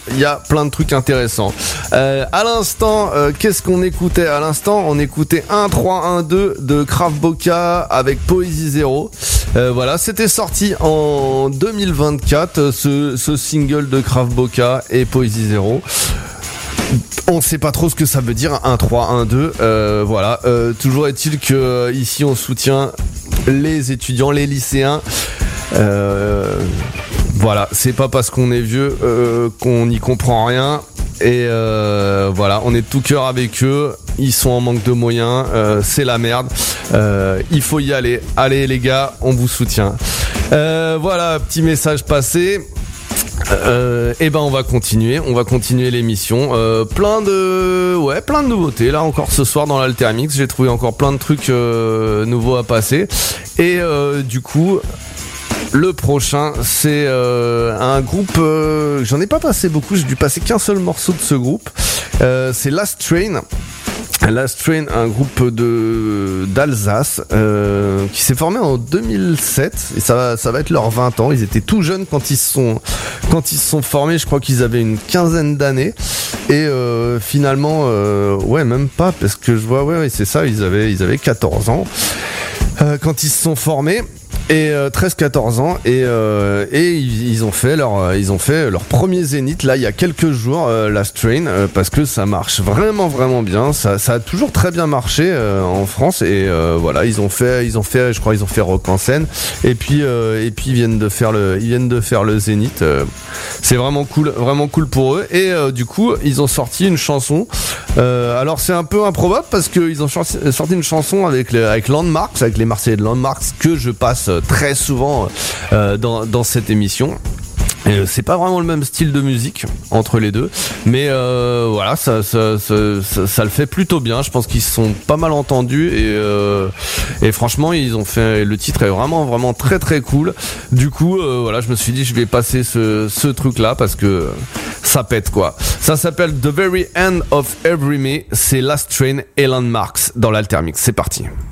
il y a plein de trucs intéressants. À l'instant, qu'est-ce qu'on écoutait? À l'instant, on écoutait 1-3-1-2 de Krav Boca avec Poésie Zéro. Voilà, c'était sorti en 2024, ce single de Krav Boca et Poésie Zéro. On sait pas trop ce que ça veut dire 1-3-1-2. Voilà. Toujours est-il que ici on soutient les étudiants, les lycéens. Voilà, c'est pas parce qu'on est vieux qu'on n'y comprend rien. Et voilà, on est de tout cœur avec eux. Ils sont en manque de moyens, c'est la merde. Il faut y aller. Allez les gars, on vous soutient. Voilà, petit message passé. Et ben on va continuer l'émission. Plein de nouveautés là encore ce soir dans l'Altermix. J'ai trouvé encore plein de trucs nouveaux à passer. Et du coup, le prochain, c'est un groupe. J'en ai pas passé beaucoup. J'ai dû passer qu'un seul morceau de ce groupe. C'est Last Train. Last Train, un groupe d'Alsace qui s'est formé en 2007 et ça va être leurs 20 ans. Ils étaient tout jeunes quand ils se sont formés. Je crois qu'ils avaient une quinzaine d'années et finalement ouais même pas parce que je vois ouais c'est ça, ils avaient 14 ans quand ils se sont formés. Et 13-14 ans et ils ont fait leur premier zénith là il y a quelques jours, Last Train, parce que ça marche vraiment bien, ça a toujours très bien marché en France et voilà ils ont fait je crois ils ont fait Rock en Seine et puis ils viennent de faire le zénith. C'est vraiment cool pour eux et du coup ils ont sorti une chanson. Alors c'est un peu improbable parce que ils ont sorti une chanson avec Landmarks, avec les Marseillais de Landmarks que je passe très souvent dans cette émission. C'est pas vraiment le même style de musique entre les deux, mais voilà, ça le fait plutôt bien. Je pense qu'ils se sont pas mal entendus et franchement, ils ont fait le titre est vraiment très très cool. Du coup, voilà, je me suis dit je vais passer ce truc là parce que ça pète quoi. Ça s'appelle The Very End of Every Me. C'est Last Train et Landmarks dans l'Altermix. C'est parti.